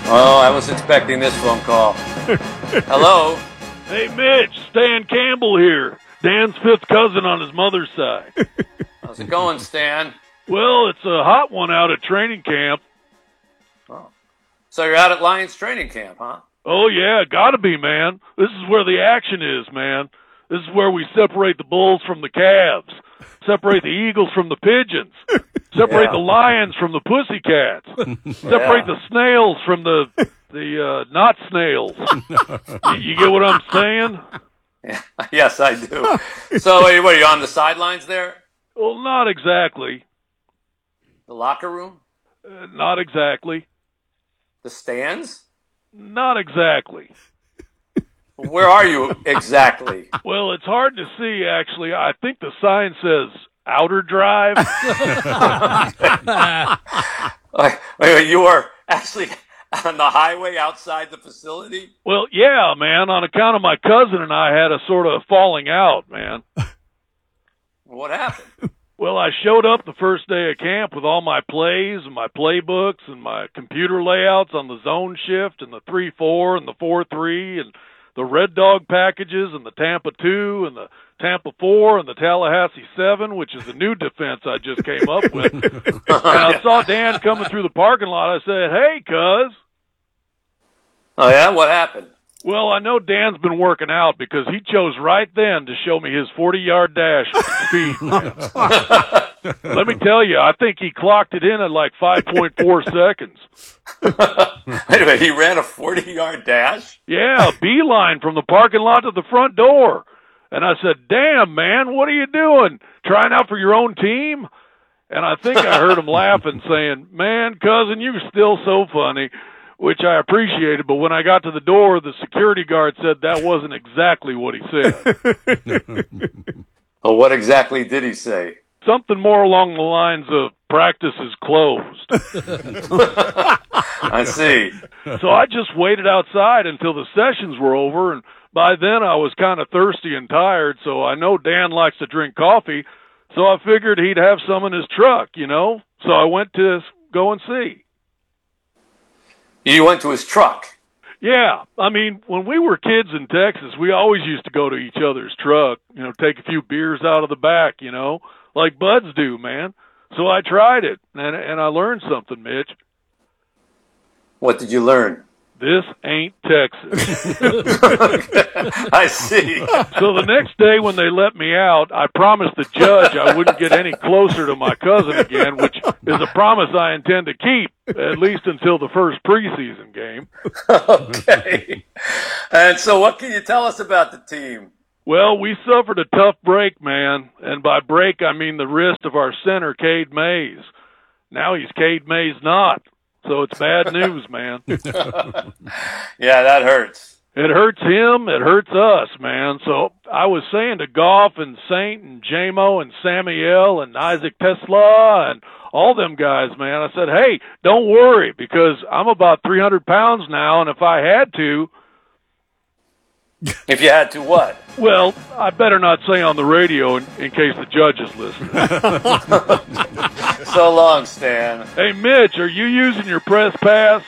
Oh, I was expecting this phone call. Hello? Hey, Mitch, Stan Campbell here. Dan's fifth cousin on his mother's side. How's it going, Stan? Well, it's a hot one out at training camp. Oh. So you're out at Lions training camp, huh? Oh, yeah, gotta be, man. This is where the action is, man. This is where we separate the bulls from the calves, separate the eagles from the pigeons, separate the lions from the pussycats, separate the snails from the not snails. You get what I'm saying? Yeah. Yes, I do. So, what are you on the sidelines there? Well, not exactly. The locker room? Not exactly. The stands? Not exactly. Where are you exactly? Well, it's hard to see, actually. I think the sign says outer drive. Wait, you are actually on the highway outside the facility? Well, yeah, man. On account of my cousin and I had a sort of falling out, man. What happened? Well, I showed up the first day of camp with all my plays and my playbooks and my computer layouts on the zone shift and the 3-4 and the 4-3 and the Red Dog packages and the Tampa 2 and the Tampa 4 and the Tallahassee 7, which is a new defense I just came up with. And I saw Dan coming through the parking lot. I said, "Hey, cuz." Oh, yeah? What happened? Well, I know Dan's been working out because he chose right then to show me his 40-yard dash speed. Let me tell you, I think he clocked it in at like 5.4 seconds. Wait a minute, he ran a 40-yard dash? Yeah, a beeline from the parking lot to the front door. And I said, "Damn, man, what are you doing? Trying out for your own team?" And I think I heard him laughing, saying, "Man, cousin, you're still so funny," which I appreciated. But when I got to the door, the security guard said that wasn't exactly what he said. Well, what exactly did he say? Something more along the lines of practice is closed. I see. So I just waited outside until the sessions were over, and by then I was kind of thirsty and tired, so I know Dan likes to drink coffee, so I figured he'd have some in his truck, you know? So I went to go and see. You went to his truck? Yeah, I mean, when we were kids in Texas, we always used to go to each other's truck, you know, take a few beers out of the back, you know, like buds do, man. So I tried it, and I learned something, Mitch. What did you learn? This ain't Texas. I see. So the next day when they let me out, I promised the judge I wouldn't get any closer to my cousin again, which is a promise I intend to keep, at least until the first preseason game. Okay. And so what can you tell us about the team? Well, we suffered a tough break, man. And by break, I mean the wrist of our center, Cade Mays. Now he's Cade Mays not. So it's bad news, man. Yeah, that hurts. It hurts him. It hurts us, man. So I was saying to Goff and Saint and J-Mo and Samuel and Isaac Tesla and all them guys, man, I said, hey, don't worry because I'm about 300 pounds now, and if I had to... If you had to what? Well, I better not say on the radio in case the judge is listening. So long, Stan. Hey, Mitch, are you using your press pass?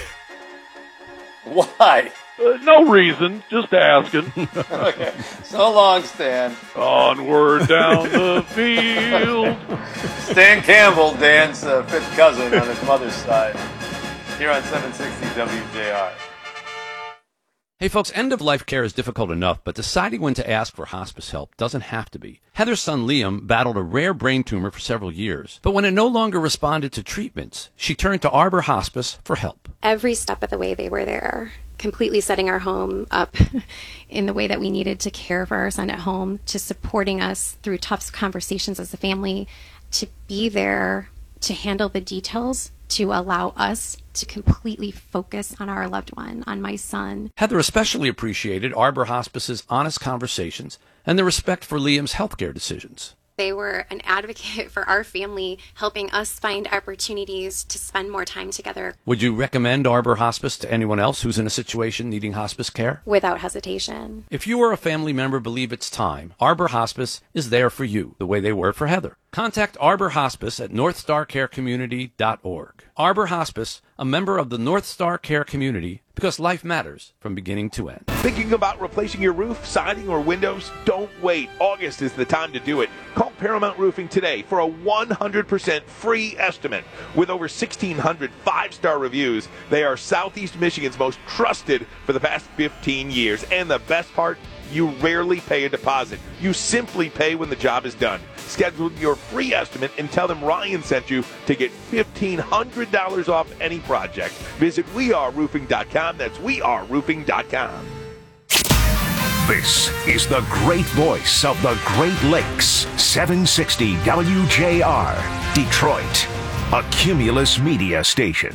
Why? No reason, just asking. Okay. So long, Stan. Onward down the field. Stan Campbell, Dan's fifth cousin on his mother's side, here on 760 WJR. Hey folks, end-of-life care is difficult enough, but deciding when to ask for hospice help doesn't have to be. Heather's son Liam battled a rare brain tumor for several years, but when it no longer responded to treatments, she turned to Arbor Hospice for help. Every step of the way they were there, completely setting our home up in the way that we needed to care for our son at home, to supporting us through tough conversations as a family, to be there to handle the details, to allow us to completely focus on our loved one, on my son. Heather especially appreciated Arbor Hospice's honest conversations and the respect for Liam's healthcare decisions. They were an advocate for our family, helping us find opportunities to spend more time together. Would you recommend Arbor Hospice to anyone else who's in a situation needing hospice care? Without hesitation. If you or a family member believe it's time, Arbor Hospice is there for you, the way they were for Heather. Contact Arbor Hospice at northstarcarecommunity.org. Arbor Hospice, a member of the North Star Care community, because life matters from beginning to end. Thinking about replacing your roof, siding, or windows? Don't wait. August is the time to do it. Call Paramount Roofing today for a 100% free estimate. With over 1,600 five-star reviews, they are Southeast Michigan's most trusted for the past 15 years. And the best part, you rarely pay a deposit. You simply pay when the job is done. Schedule your free estimate and tell them Ryan sent you to get $1,500 off any project. Visit weareroofing.com. That's weareroofing.com. This is the great voice of the Great Lakes. 760 WJR, Detroit, a Cumulus media station.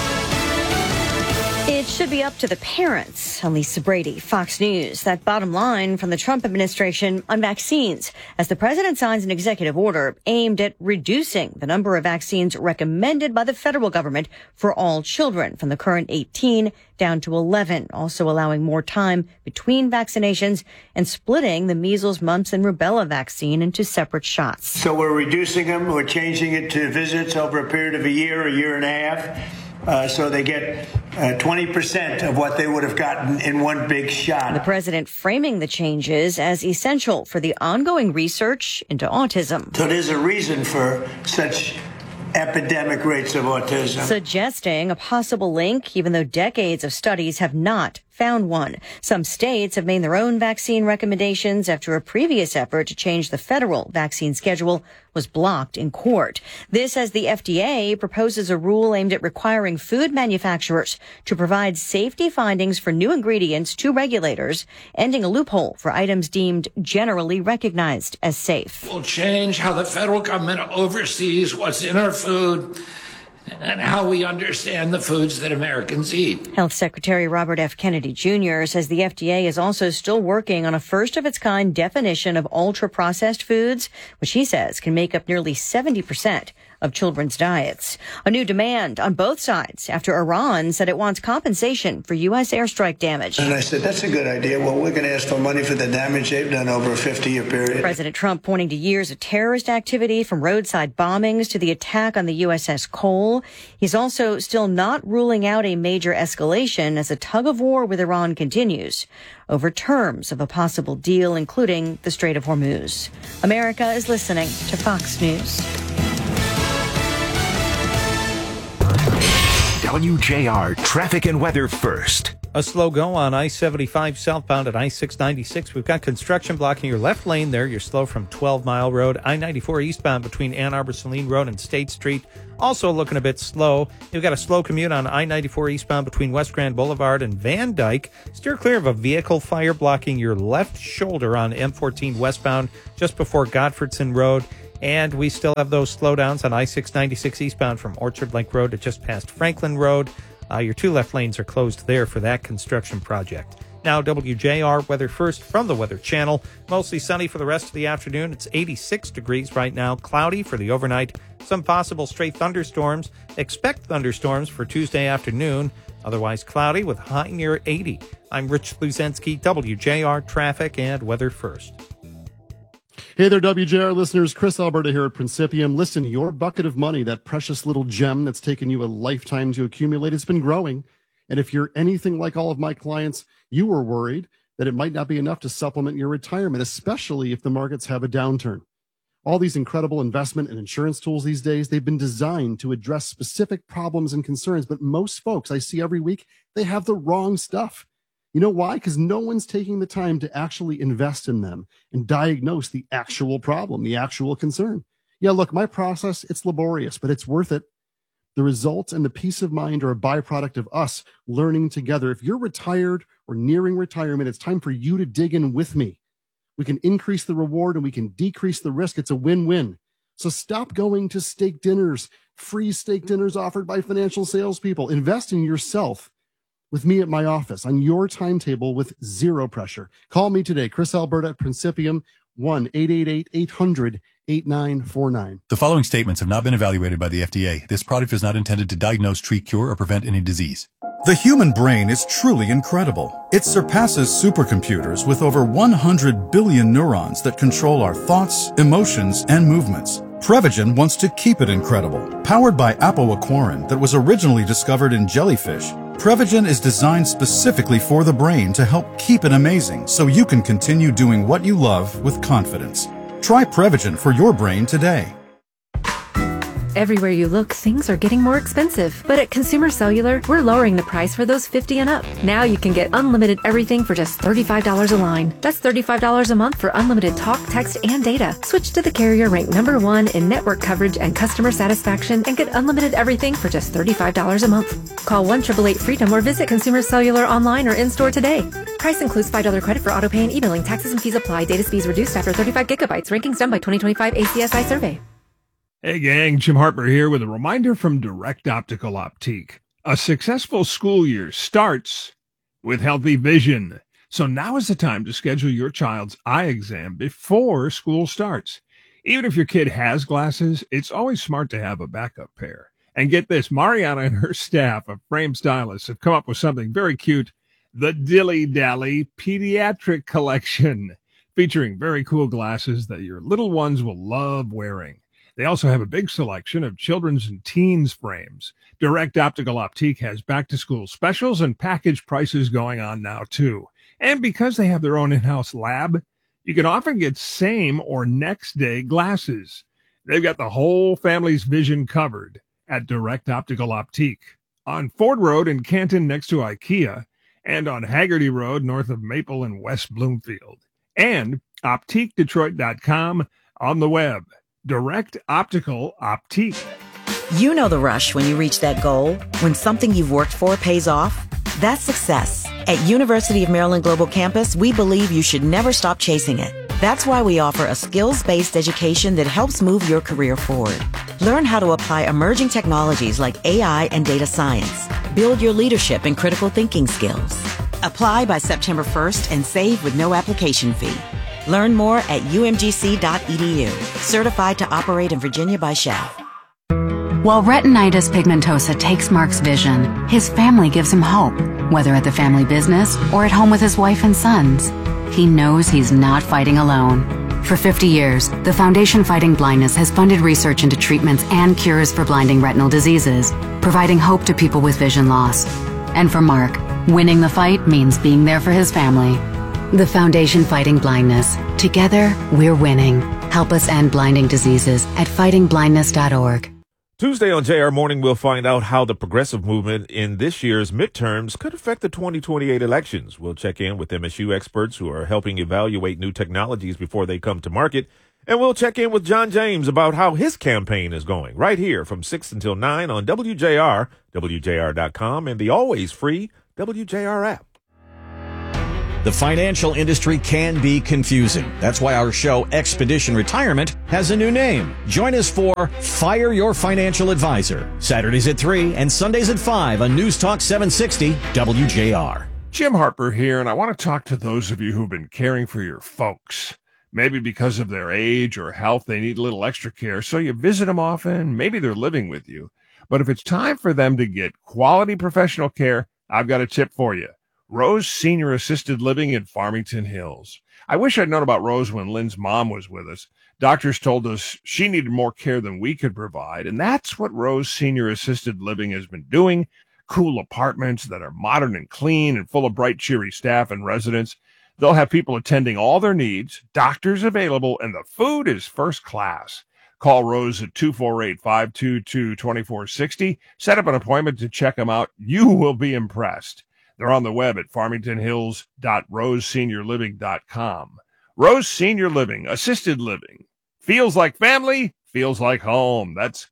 It should be up to the parents. Lisa Brady, Fox News. That bottom line from the Trump administration on vaccines as the president signs an executive order aimed at reducing the number of vaccines recommended by the federal government for all children from the current 18 down to 11, also allowing more time between vaccinations and splitting the measles, mumps, and rubella vaccine into separate shots. So we're reducing them. We're changing it to visits over a period of a year and a half. So they get 20% of what they would have gotten in one big shot. The president framing the changes as essential for the ongoing research into autism. So there's a reason for such epidemic rates of autism. Suggesting a possible link, even though decades of studies have not found one. Some states have made their own vaccine recommendations after a previous effort to change the federal vaccine schedule was blocked in court. This as the FDA proposes a rule aimed at requiring food manufacturers to provide safety findings for new ingredients to regulators, ending a loophole for items deemed generally recognized as safe. Will change how the federal government oversees what's in our food and how we understand the foods that Americans eat. Health Secretary Robert F. Kennedy Jr. says the FDA is also still working on a first-of-its-kind definition of ultra-processed foods, which he says can make up nearly 70% of children's diets. A new demand on both sides after Iran said it wants compensation for U.S. airstrike damage. And I said, that's a good idea. Well, we're going to ask for money for the damage they've done over a 50-year period. President Trump pointing to years of terrorist activity from roadside bombings to the attack on the USS Cole. He's also still not ruling out a major escalation as a tug-of-war with Iran continues over terms of a possible deal, including the Strait of Hormuz. America is listening to Fox News. WJR traffic and weather first. A slow go on I-75 southbound at I-696. We've got construction blocking your left lane there. You're slow from 12 Mile Road. I-94 eastbound between Ann Arbor, Saline Road and State Street. Also looking a bit slow. You've got a slow commute on I-94 eastbound between West Grand Boulevard and Van Dyke. Steer clear of a vehicle fire blocking your left shoulder on M14 westbound just before Godfredson Road. And we still have those slowdowns on I-696 eastbound from Orchard Lake Road to just past Franklin Road. Your two left lanes are closed there for that construction project. Now, WJR weather first from the Weather Channel. Mostly sunny for the rest of the afternoon. It's 86 degrees right now. Cloudy for the overnight. Some possible stray thunderstorms. Expect thunderstorms for Tuesday afternoon. Otherwise cloudy with high near 80. I'm Rich Luzensky, WJR traffic and weather first. Hey there, WJR listeners. Chris Alberta here at Principium. Listen, your bucket of money, that precious little gem that's taken you a lifetime to accumulate, has been growing. And if you're anything like all of my clients, you were worried that it might not be enough to supplement your retirement, especially if the markets have a downturn. All these incredible investment and insurance tools these days, they've been designed to address specific problems and concerns. But most folks I see every week, they have the wrong stuff. You know why? Because no one's taking the time to actually invest in them and diagnose the actual problem, the actual concern. Yeah, look, my process, it's laborious, but it's worth it. The results and the peace of mind are a byproduct of us learning together. If you're retired or nearing retirement, it's time for you to dig in with me. We can increase the reward and we can decrease the risk. It's a win-win. So stop going to steak dinners, free steak dinners offered by financial salespeople. Invest in yourself with me at my office on your timetable with zero pressure. Call me today, Chris Alberta at Principium, 1-888-800-8949. The following statements have not been evaluated by the FDA. This product is not intended to diagnose, treat, cure, or prevent any disease. The human brain is truly incredible. It surpasses supercomputers with over 100 billion neurons that control our thoughts, emotions, and movements. Prevagen wants to keep it incredible. Powered by apoaquarin that was originally discovered in jellyfish, Prevagen is designed specifically for the brain to help keep it amazing so you can continue doing what you love with confidence. Try Prevagen for your brain today. Everywhere you look, things are getting more expensive. But at Consumer Cellular, we're lowering the price for those 50 and up. Now you can get unlimited everything for just $35 a line. That's $35 a month for unlimited talk, text, and data. Switch to the carrier ranked #1 in network coverage and customer satisfaction and get unlimited everything for just $35 a month. Call 1-888-FREEDOM or visit Consumer Cellular online or in-store today. Price includes $5 credit for autopay and e-billing. Taxes and fees apply. Data speeds reduced after 35 gigabytes. Rankings done by 2025 ACSI survey. Hey gang, Jim Harper here with a reminder from Direct Optical Optique. A successful school year starts with healthy vision. So now is the time to schedule your child's eye exam before school starts. Even if your kid has glasses, it's always smart to have a backup pair. And get this, Mariana and her staff of Frame Stylists have come up with something very cute, the Dilly Dally Pediatric Collection, featuring very cool glasses that your little ones will love wearing. They also have a big selection of children's and teens frames. Direct Optical Optique has back-to-school specials and package prices going on now, too. And because they have their own in-house lab, you can often get same or next-day glasses. They've got the whole family's vision covered at Direct Optical Optique. On Ford Road in Canton next to IKEA, and on Haggerty Road north of Maple and West Bloomfield. And OptiqueDetroit.com on the web. Direct Optical Optique. You know the rush when you reach that goal, when something you've worked for pays off. That's success. At University of Maryland Global Campus, we believe you should never stop chasing it. That's why we offer a skills-based education that helps move your career forward. Learn how to apply emerging technologies like AI and data science. Build your leadership and critical thinking skills. Apply by September 1st and save with no application fee. Learn more at umgc.edu. Certified to operate in Virginia by Shell. While retinitis pigmentosa takes Mark's vision, his family gives him hope, whether at the family business or at home with his wife and sons. He knows he's not fighting alone. For 50 years, the Foundation Fighting Blindness has funded research into treatments and cures for blinding retinal diseases, providing hope to people with vision loss. And for Mark, winning the fight means being there for his family. The Foundation Fighting Blindness. Together, we're winning. Help us end blinding diseases at fightingblindness.org. Tuesday on JR Morning, we'll find out how the progressive movement in this year's midterms could affect the 2028 elections. We'll check in with MSU experts who are helping evaluate new technologies before they come to market. And we'll check in with John James about how his campaign is going right here from 6 until 9 on WJR, WJR.com, and the always free WJR app. The financial industry can be confusing. That's why our show, Expedition Retirement, has a new name. Join us for Fire Your Financial Advisor, Saturdays at 3 and Sundays at 5 on News Talk 760 WJR. Jim Harper here, and I want to talk to those of you who've been caring for your folks. Maybe because of their age or health, they need a little extra care, so you visit them often. Maybe they're living with you. But if it's time for them to get quality professional care, I've got a tip for you. Rose Senior Assisted Living in Farmington Hills. I wish I'd known about Rose when Lynn's mom was with us. Doctors told us she needed more care than we could provide, and that's what Rose Senior Assisted Living has been doing. Cool apartments that are modern and clean and full of bright, cheery staff and residents. They'll have people attending all their needs, doctors available, and the food is first class. Call Rose at 248-522-2460. Set up an appointment to check them out. You will be impressed. They're on the web at farmingtonhills.roseseniorliving.com. Rose Senior Living, assisted living. Feels like family, feels like home. That's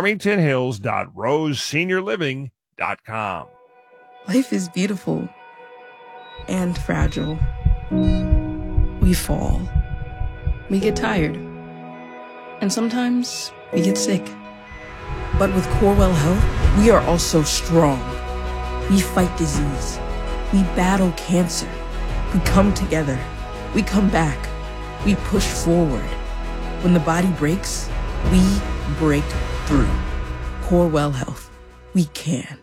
farmingtonhills.roseseniorliving.com. Life is beautiful and fragile. We fall. We get tired. And sometimes we get sick. But with Corewell Health, we are also strong. We fight disease. We battle cancer. We come together. We come back. We push forward. When the body breaks, we break through. Corewell Health. We can.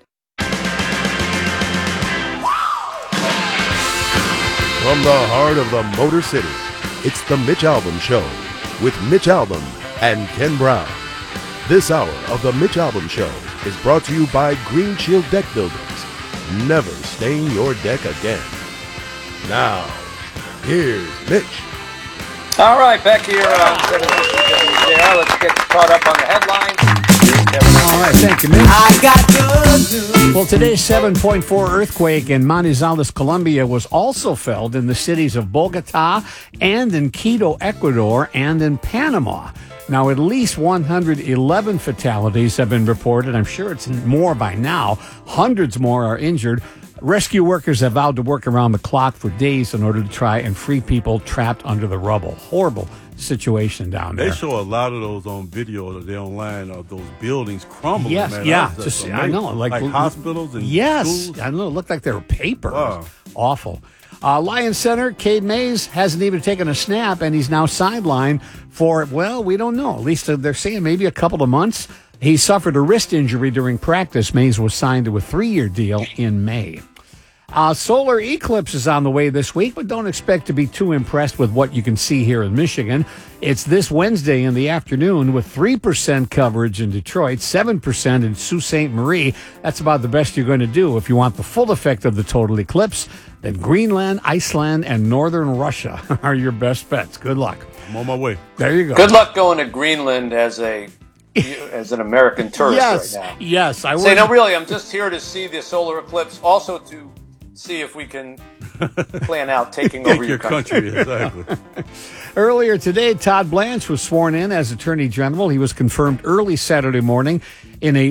From the heart of the Motor City, it's the Mitch Albom Show with Mitch Albom and Ken Brown. This hour of the Mitch Albom Show is brought to you by Green Shield Deck Builders. Never stain your deck again. Now, here's Mitch. All right, back here on 760 WJR. Let's get caught up on the headlines. All right, thank you, Mitch. I got good news. Well, today's 7.4 earthquake in Manizales, Colombia, was also felt in the cities of Bogota and in Quito, Ecuador, and in Panama. Now, at least 111 fatalities have been reported. I'm sure it's more by now. Hundreds more are injured. Rescue workers have vowed to work around the clock for days in order to try and free people trapped under the rubble. Horrible situation down there. They show a lot of those on video that they're online of those buildings crumbling. Yes, man. yeah. I know. Like hospitals and schools. I know. It looked like they were paper. Wow. Awful. Lions center Cade Mays hasn't even taken a snap, and he's now sidelined for, well, we don't know. At least they're saying maybe a couple of months. He suffered a wrist injury during practice. Mays was signed to a 3-year deal in May. Solar eclipse is on the way this week, but don't expect to be too impressed with what you can see here in Michigan. It's this Wednesday in the afternoon with 3% coverage in Detroit, 7% in Sault Ste. Marie. That's about the best you're going to do. If you want the full effect of the total eclipse, then Greenland, Iceland, and northern Russia are your best bets. Good luck. I'm on my way. There you go. Good luck going to Greenland as an American tourist right now. Yes. Say, no, really, I'm just here to see the solar eclipse, also to see if we can plan out taking over your country. Exactly. Earlier today, Todd Blanche was sworn in as Attorney General. He was confirmed early Saturday morning in a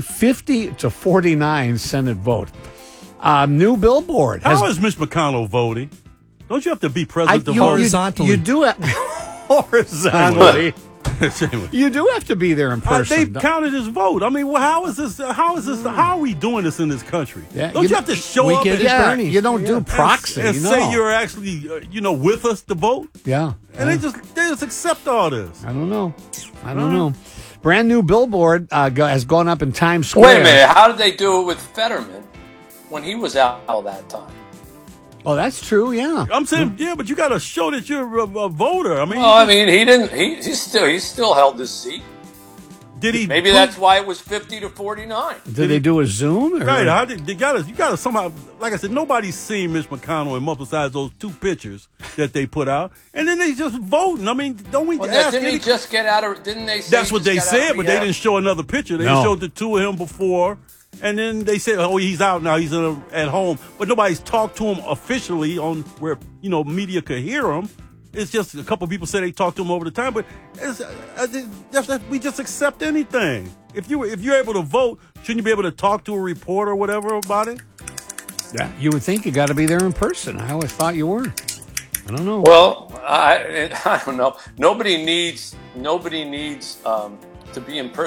50-49 Senate vote. New billboard. How is Mitch McConnell voting? Don't you have to be president to vote? Horizontally. You do it horizontally. You do have to be there in person. They counted his vote. I mean, well, how is this? How are we doing this in this country? Yeah, don't you have to show up? You don't do proxy. And say you're actually, with us to vote. Yeah. And they just accept all this. I don't know. Brand new billboard has gone up in Times Square. Wait a minute. How did they do it with Fetterman when he was out all that time? Oh, that's true. Yeah, I'm saying, but you got to show that you're a voter. I mean, he didn't. He still held his seat. Did he? Maybe that's why it was 50-49. Did they do a Zoom? Right. You got to somehow. Like I said, nobody's seen Mitch McConnell in multiple besides those 2 pictures that they put out, and then they just voting. I mean, don't we? Didn't he just get out of? Didn't they? Say that's what they said, but they didn't show another picture. They showed the 2 of him before. And then they said, "Oh, he's out now. He's at home." But nobody's talked to him officially on where media could hear him. It's just a couple of people say they talked to him over the time. But we just accept anything. If you're able to vote, shouldn't you be able to talk to a reporter or whatever about it? Yeah, you would think you got to be there in person. I always thought you were. I don't know. Well, I don't know. Nobody needs to be in person.